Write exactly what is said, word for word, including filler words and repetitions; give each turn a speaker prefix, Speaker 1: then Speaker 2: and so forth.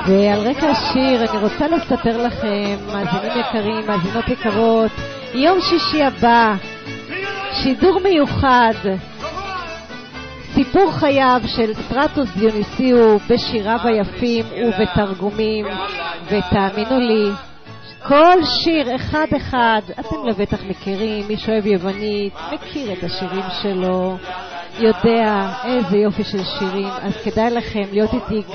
Speaker 1: ועל רקע השיר אני רוצה לספר לכם, מאזינים יקרים, מאזינות יקרות, יום שישי הבא, שידור מיוחד, סיפור חייו של סטרטוס דיוניסיו בשיריו היפים ובתרגומים, ותאמינו לי, כל שיר אחד אחד, אתם לבטח מכירים, מי שאוהב יוונית, מכיר את השירים שלו, יודע איזה יופי של שירים, אז כדאי לכם להיות איתי